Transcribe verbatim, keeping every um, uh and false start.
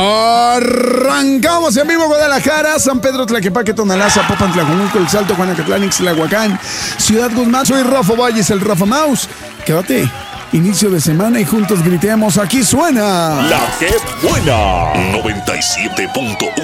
Arrancamos en vivo Guadalajara, San Pedro, Tlaquepaque, Tonalá, Zapopan, Tlajomulco, El Salto, Juanacatlán, Ixtlahuacán, Ciudad Guzmán. Soy Rafa Valles, el Rafa Mouse. Quédate, inicio de semana y juntos gritemos. Aquí suena La que buena noventa y siete punto uno.